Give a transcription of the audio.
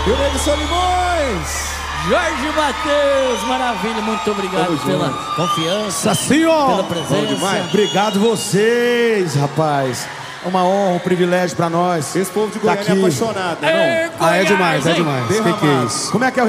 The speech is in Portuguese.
E o Neilson Limões. Jorge Matheus, maravilha, muito obrigado pela confiança, pela presença. Obrigado vocês, rapaz. É uma honra, um privilégio pra nós. Esse povo de Goiânia é apaixonado, né? É demais, é demais. Derramado. Que é isso? Como é que é o